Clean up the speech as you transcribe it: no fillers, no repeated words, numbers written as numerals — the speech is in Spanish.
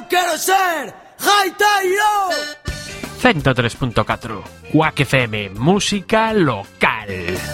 quiero ser Gaiteiro. 103.4 Quack FM, música local.